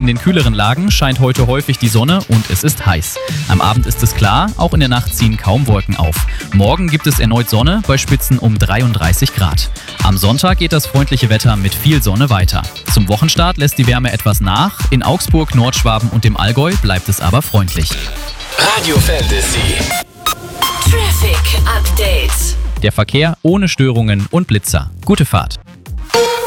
den kühleren Lagen scheint heute häufig die Sonne und es ist heiß. Am Abend ist es klar, auch in der Nacht ziehen kaum Wolken auf. Morgen gibt es erneut Sonne bei Spitzen um 33 Grad. Am Sonntag geht das freundliche Wetter mit viel Sonne weiter. Zum Wochenstart lässt die Wärme etwas nach. In Augsburg, Nordschwaben und dem Allgäu bleibt es aber freundlich. Radio Fantasy. Traffic Update. Der Verkehr ohne Störungen und Blitzer. Gute Fahrt.